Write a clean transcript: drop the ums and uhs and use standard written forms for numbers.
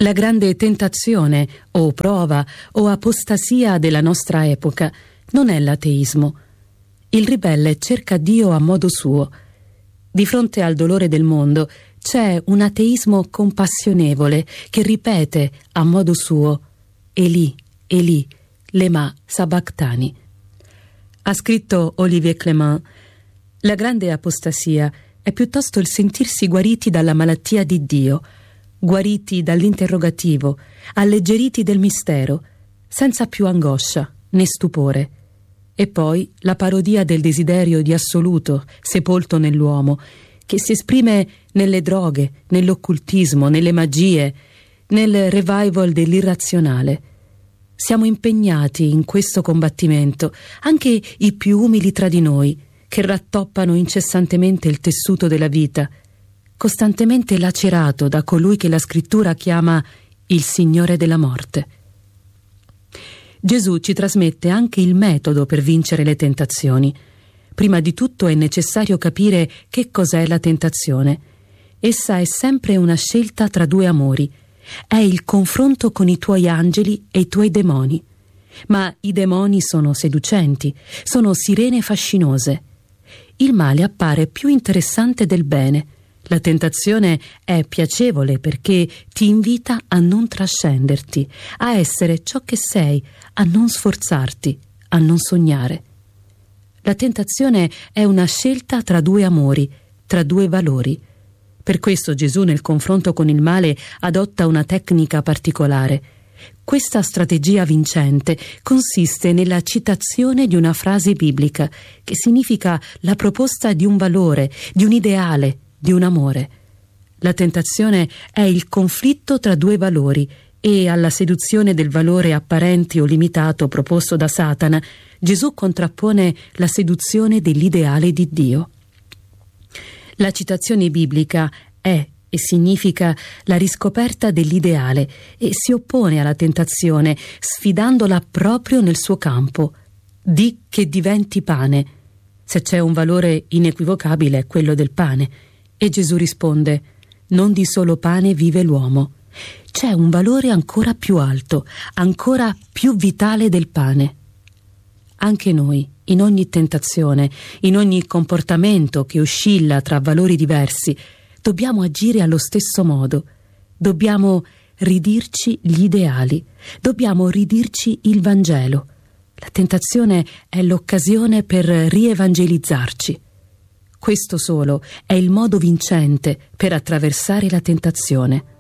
La grande tentazione o prova o apostasia della nostra epoca non è l'ateismo. Il ribelle cerca Dio a modo suo. Di fronte al dolore del mondo c'è un ateismo compassionevole che ripete a modo suo Eli, Eli, lema sabachthani. Ha scritto Olivier Clément: la grande apostasia è piuttosto il sentirsi guariti dalla malattia di Dio, guariti dall'interrogativo, alleggeriti del mistero, senza più angoscia né stupore. E poi la parodia del desiderio di assoluto sepolto nell'uomo, che si esprime nelle droghe, nell'occultismo, nelle magie, nel revival dell'irrazionale. Siamo impegnati in questo combattimento, anche i più umili tra di noi, che rattoppano incessantemente il tessuto della vita, costantemente lacerato da colui che la scrittura chiama il Signore della morte. Gesù ci trasmette anche il metodo per vincere le tentazioni. Prima di tutto è necessario capire che cos'è la tentazione. Essa è sempre una scelta tra due amori. È il confronto con i tuoi angeli e i tuoi demoni. Ma i demoni sono seducenti, sono sirene fascinose. Il male appare più interessante del bene. La tentazione è piacevole perché ti invita a non trascenderti, a essere ciò che sei, a non sforzarti, a non sognare. La tentazione è una scelta tra due amori, tra due valori. Per questo Gesù nel confronto con il male adotta una tecnica particolare. Questa strategia vincente consiste nella citazione di una frase biblica che significa la proposta di un valore, di un ideale, di un amore. La tentazione è il conflitto tra due valori e alla seduzione del valore apparente o limitato proposto da Satana, Gesù contrappone la seduzione dell'ideale di Dio. La citazione biblica è e significa la riscoperta dell'ideale e si oppone alla tentazione, sfidandola proprio nel suo campo. Di che diventi pane. Se c'è un valore inequivocabile è quello del pane. E Gesù risponde: non di solo pane vive l'uomo. C'è un valore ancora più alto, ancora più vitale del pane. Anche noi, in ogni tentazione, in ogni comportamento che oscilla tra valori diversi, dobbiamo agire allo stesso modo. Dobbiamo ridirci gli ideali, dobbiamo ridirci il Vangelo. La tentazione è l'occasione per rievangelizzarci. Questo solo è il modo vincente per attraversare la tentazione.